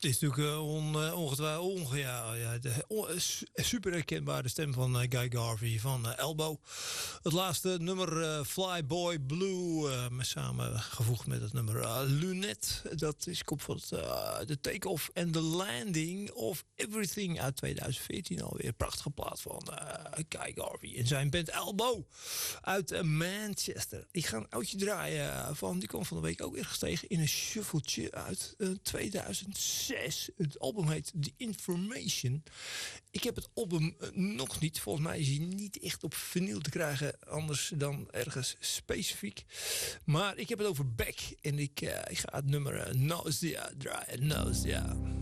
Het is natuurlijk ongetwijfeld super herkenbare stem van Guy Garvey van Elbow. Het laatste nummer Flyboy Blue, samengevoegd met het nummer Lunette. Dat is kop van de Take-Off and the Landing of Everything uit 2014 alweer. Prachtige plaat van Guy Garvey en zijn band Elbow uit Manchester. Ik ga een oudje draaien die kwam van de week ook weer gestegen in een shuffletje uit 2006. Het album heet The Information. Ik heb het album nog niet. Volgens mij is hij niet echt op vinyl te krijgen. Anders dan ergens specifiek. Maar ik heb het over Beck. En ik ga het nummer Nausea draaien. Nausea.